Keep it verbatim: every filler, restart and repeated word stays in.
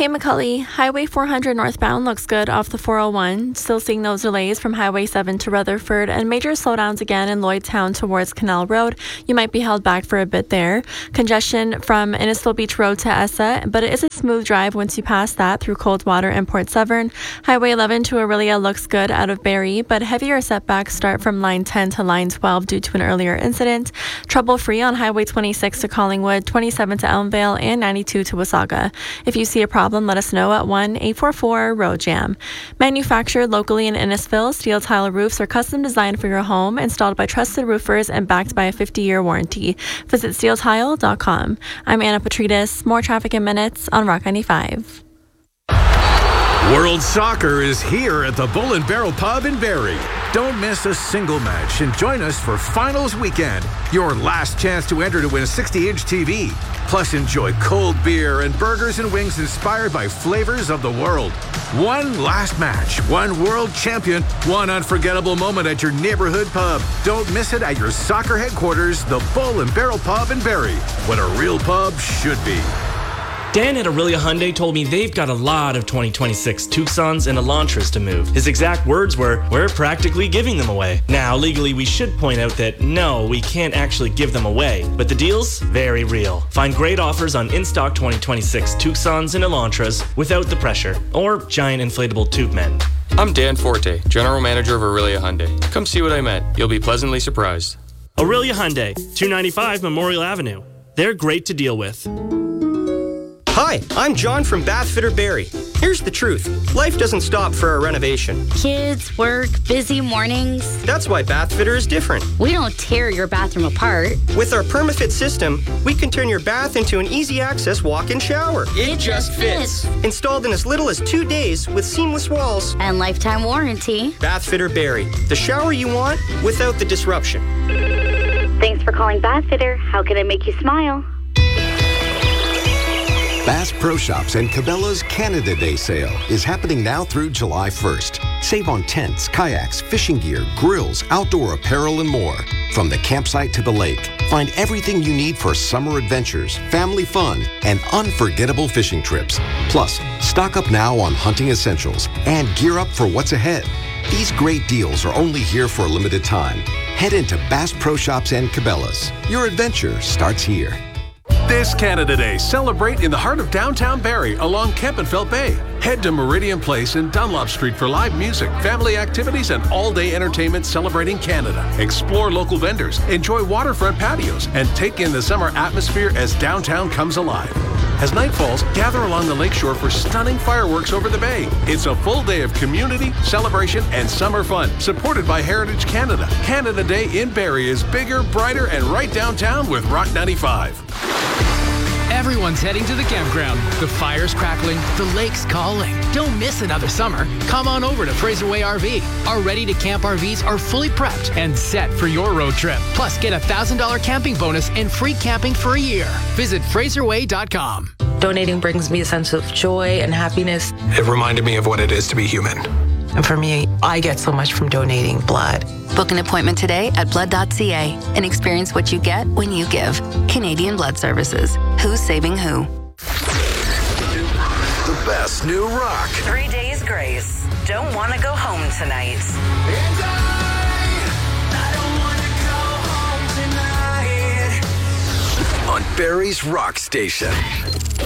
Hey McCully, Highway four hundred northbound looks good off the four oh one. Still seeing those delays from Highway seven to Rutherford and major slowdowns again in Lloydtown towards Canal Road. You might be held back for a bit there. Congestion from Innisfil Beach Road to Essa, but it is a smooth drive once you pass that through Coldwater and Port Severn. Highway eleven to Orillia looks good out of Barrie, but heavier setbacks start from line ten to line twelve due to an earlier incident. Trouble free on Highway twenty-six to Collingwood, twenty-seven to Elmvale, and ninety-two to Wasaga. If you see a problem, let us know at one eight four four road jam. Manufactured locally in Innisfil, steel tile roofs are custom designed for your home, installed by trusted roofers, and backed by a fifty-year warranty. Visit steel tile dot com. I'm Anna Petridis. More traffic in minutes on Rock ninety-five. World Soccer is here at the Bull and Barrel Pub in Barrie. Don't miss a single match and join us for Finals Weekend, your last chance to enter to win a sixty-inch T V. Plus, enjoy cold beer and burgers and wings inspired by flavors of the world. One last match, one world champion, one unforgettable moment at your neighborhood pub. Don't miss it at your soccer headquarters, the Bull and Barrel Pub in Barrie, what a real pub should be. Dan at Orillia Hyundai told me they've got a lot of twenty twenty-six Tucsons and Elantras to move. His exact words were, "We're practically giving them away." Now, legally, we should point out that no, we can't actually give them away, but the deal's very real. Find great offers on in-stock twenty twenty-six Tucsons and Elantras without the pressure or giant inflatable tube men. I'm Dan Forte, General Manager of Orillia Hyundai. Come see what I meant. You'll be pleasantly surprised. Orillia Hyundai, two ninety-five Memorial Avenue. They're great to deal with. Hi, I'm John from Bathfitter Barrie. Here's the truth. Life doesn't stop for a renovation. Kids, work, busy mornings. That's why Bathfitter is different. We don't tear your bathroom apart. With our PermaFit system, we can turn your bath into an easy-access walk-in shower. It, it just fits. fits. Installed in as little as two days with seamless walls. And lifetime warranty. Bathfitter Barrie. The shower you want without the disruption. Thanks for calling Bathfitter. How can I make you smile? Bass Pro Shops and Cabela's Canada Day sale is happening now through July first. Save on tents, kayaks, fishing gear, grills, outdoor apparel, and more. From the campsite to the lake, find everything you need for summer adventures, family fun, and unforgettable fishing trips. Plus, stock up now on hunting essentials and gear up for what's ahead. These great deals are only here for a limited time. Head into Bass Pro Shops and Cabela's. Your adventure starts here. This Canada Day, celebrate in the heart of downtown Barrie along Kempenfelt Bay. Head to Meridian Place and Dunlop Street for live music, family activities, and all-day entertainment celebrating Canada. Explore local vendors, enjoy waterfront patios, and take in the summer atmosphere as downtown comes alive. As night falls, gather along the lakeshore for stunning fireworks over the bay. It's a full day of community, celebration, and summer fun, supported by Heritage Canada. Canada Day in Barrie is bigger, brighter, and right downtown with Rock ninety-five. Everyone's heading to the campground. The fire's crackling, the lake's calling. Don't miss another summer. Come on over to Fraser Way R V. Our ready-to-camp R Vs are fully prepped and set for your road trip. Plus, get a one thousand dollars camping bonus and free camping for a year. Visit fraser way dot com. Donating brings me a sense of joy and happiness. It reminded me of what it is to be human. And for me, I get so much from donating blood. Book an appointment today at blood dot c a and experience what you get when you give. Canadian Blood Services. Who's saving who? The best new rock. Three Days Grace. Don't want to go home tonight. And I, I don't want to go home tonight. On Barrie's Rock Station.